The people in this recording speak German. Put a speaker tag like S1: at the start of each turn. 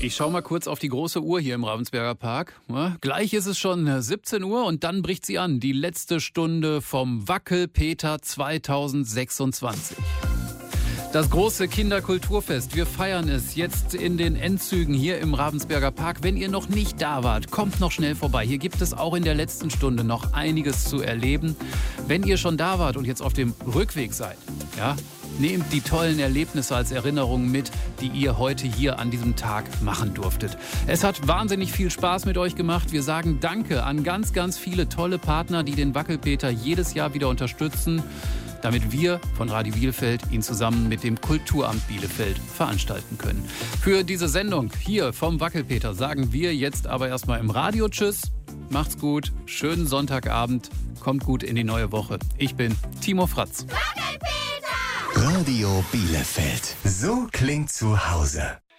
S1: Ich schaue mal kurz auf die große Uhr hier im Ravensberger Park. Ja, gleich ist es schon 17 Uhr und dann bricht sie an. Die letzte Stunde vom Wackelpeter 2026. Das große Kinderkulturfest. Wir feiern es jetzt in den Endzügen hier im Ravensberger Park. Wenn ihr noch nicht da wart, kommt noch schnell vorbei. Hier gibt es auch in der letzten Stunde noch einiges zu erleben. Wenn ihr schon da wart und jetzt auf dem Rückweg seid, ja, nehmt die tollen Erlebnisse als Erinnerung mit, die ihr heute hier an diesem Tag machen durftet. Es hat wahnsinnig viel Spaß mit euch gemacht. Wir sagen Danke an ganz, ganz viele tolle Partner, die den Wackelpeter jedes Jahr wieder unterstützen, damit wir von Radio Bielefeld ihn zusammen mit dem Kulturamt Bielefeld veranstalten können. Für diese Sendung hier vom Wackelpeter sagen wir jetzt aber erstmal im Radio Tschüss. Macht's gut, schönen Sonntagabend, kommt gut in die neue Woche. Ich bin Timo Fratz.
S2: Radio Bielefeld. So klingt zu Hause.